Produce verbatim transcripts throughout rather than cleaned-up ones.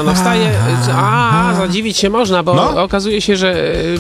rano wstaje, a, zadziwić się można, bo no. okazuje się, że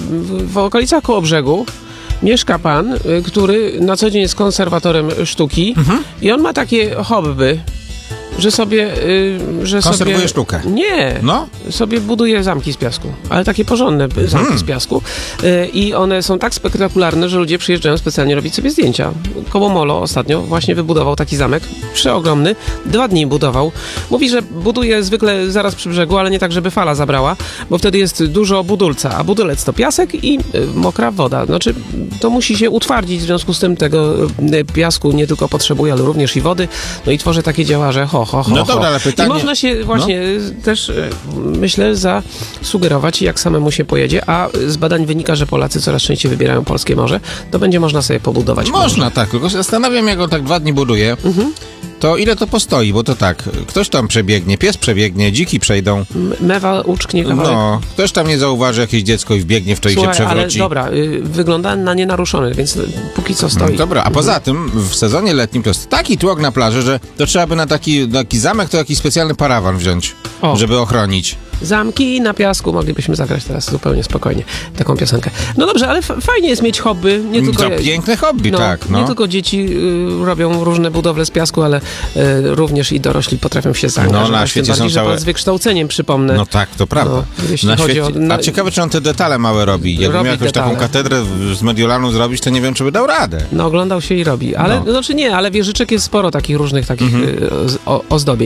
w okolicach Kołobrzegu mieszka pan, który na co dzień jest konserwatorem sztuki mhm. i on ma takie hobby, że sobie... Y, że konserwuje sobie, sztukę. Nie. No? Sobie buduje zamki z piasku. Ale takie porządne zamki hmm. z piasku. Y, I one są tak spektakularne, że ludzie przyjeżdżają specjalnie robić sobie zdjęcia. Koło Molo ostatnio właśnie wybudował taki zamek. Przeogromny. Dwa dni budował. Mówi, że buduje zwykle zaraz przy brzegu, ale nie tak, żeby fala zabrała, bo wtedy jest dużo budulca. A budulec to piasek i y, mokra woda. Znaczy, to musi się utwardzić. W związku z tym tego y, piasku nie tylko potrzebuje, ale również i wody. No i tworzy takie dzieła, że ho, ho, ho, no dobra, ale pytanie... I można się właśnie no. też, myślę, zasugerować, jak samemu się pojedzie, a z badań wynika, że Polacy coraz częściej wybierają polskie morze, to będzie można sobie pobudować Można, morze. tak, tylko się zastanawiam, jak on tak dwa dni buduje, mhm. to ile to postoi, bo to tak, ktoś tam przebiegnie, pies przebiegnie, dziki przejdą. M- mewa uczknie kawałek. No, ktoś tam nie zauważy jakieś dziecko i wbiegnie w to Słuchaj, i się przewróci. ale dobra, y, wygląda na nienaruszony, więc póki co stoi. No, dobra, a poza tym w sezonie letnim to jest taki tłok na plaży, że to trzeba by na taki, taki zamek to jakiś specjalny parawan wziąć, o. żeby ochronić. Zamki na piasku, moglibyśmy zagrać teraz zupełnie spokojnie taką piosenkę. No dobrze, ale f- fajnie jest mieć hobby. Nie tylko, to piękne hobby, no, tak. No. Nie tylko dzieci y, robią różne budowle z piasku, ale y, również i dorośli potrafią się zaangażować. No, na świecie bardziej, są całe... z wykształceniem, przypomnę. No tak, to prawda. No, jeśli na chodzi świecie... o, na... A ciekawe, czy on te detale małe robi. Jakby robi miał jakąś detale. taką katedrę z Mediolanu zrobić, to nie wiem, czy by dał radę. No, oglądał się i robi. Ale, no. znaczy nie, ale wieżyczek jest sporo takich różnych takich mm-hmm. y, o, ozdobień.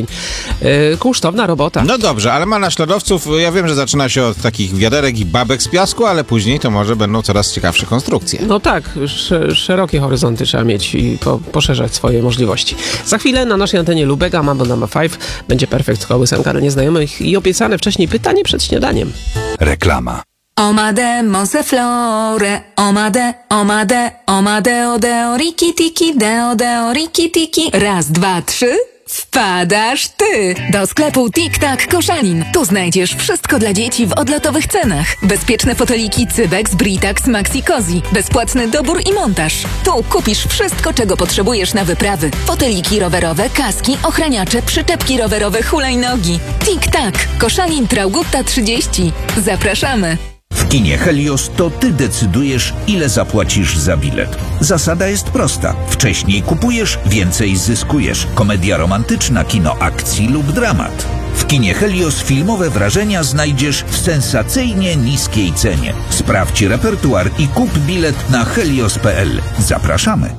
Y, kosztowna robota. No dobrze, ale ma naśladowców. Ja wiem, że zaczyna się od takich wiaderek i babek z piasku, ale później to może będą coraz ciekawsze konstrukcje. No tak, sz- szerokie horyzonty trzeba mieć i po- poszerzać swoje możliwości. Za chwilę na naszej antenie Lubega Mambo number five będzie perfekt kołysanka dla nieznajomych i obiecane wcześniej pytanie przed śniadaniem. Reklama. Omade mose flore, omade, omade, omade odeo riki tiki, deo deo riki tiki. Raz, dwa, trzy. Wpadasz ty! Do sklepu Tik-Tak Koszalin. Tu znajdziesz wszystko dla dzieci w odlotowych cenach. Bezpieczne foteliki Cybex, Britax, Maxi Cozy. Bezpłatny dobór i montaż. Tu kupisz wszystko, czego potrzebujesz na wyprawy. Foteliki rowerowe, kaski, ochraniacze, przyczepki rowerowe, hulajnogi. Tik-Tak Koszalin, Traugutta trzydzieści. Zapraszamy! W kinie Helios to ty decydujesz, ile zapłacisz za bilet. Zasada jest prosta. Wcześniej kupujesz, więcej zyskujesz. Komedia romantyczna, kino akcji lub dramat. W kinie Helios filmowe wrażenia znajdziesz w sensacyjnie niskiej cenie. Sprawdź repertuar i kup bilet na helios kropka p l. Zapraszamy.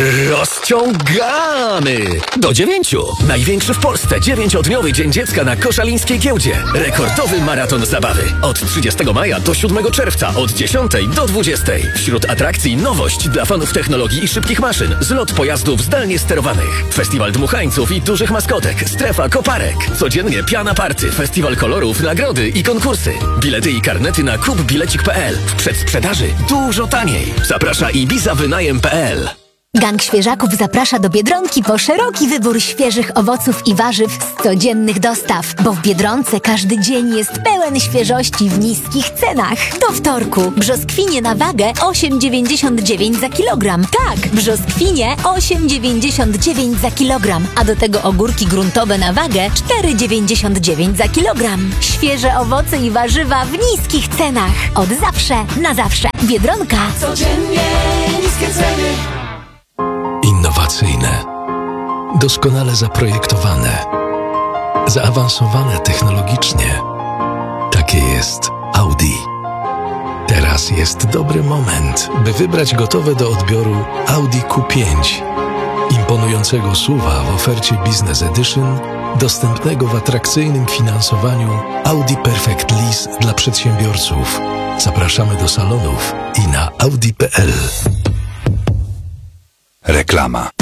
Rozciągamy! Do dziewięciu! Największy w Polsce dziewięciodniowy Dzień Dziecka na Koszalińskiej Giełdzie. Rekordowy maraton zabawy. Od trzydziestego maja do siódmego czerwca, od dziesiątej do dwudziestej. Wśród atrakcji nowość dla fanów technologii i szybkich maszyn. Zlot pojazdów zdalnie sterowanych. Festiwal dmuchańców i dużych maskotek. Strefa koparek. Codziennie piana party. Festiwal kolorów, nagrody i konkursy. Bilety i karnety na kupbilecik kropka p l. W przedsprzedaży dużo taniej. Zaprasza ibiza wynajem kropka p l. Gang Świeżaków zaprasza do Biedronki po szeroki wybór świeżych owoców i warzyw z codziennych dostaw, bo w Biedronce każdy dzień jest pełen świeżości w niskich cenach. Do wtorku brzoskwinie na wagę osiem dziewięćdziesiąt dziewięć za kilogram. Tak, brzoskwinie osiem dziewięćdziesiąt dziewięć za kilogram, a do tego ogórki gruntowe na wagę cztery dziewięćdziesiąt dziewięć za kilogram. Świeże owoce i warzywa w niskich cenach. Od zawsze na zawsze. Biedronka. Codziennie niskie ceny. Innowacyjne, doskonale zaprojektowane, zaawansowane technologicznie. Takie jest Audi. Teraz jest dobry moment, by wybrać gotowe do odbioru Audi Q pięć. Imponującego S U V-a w ofercie Business Edition, dostępnego w atrakcyjnym finansowaniu Audi Perfect Lease dla przedsiębiorców. Zapraszamy do salonów i na audi kropka p l. Reklama.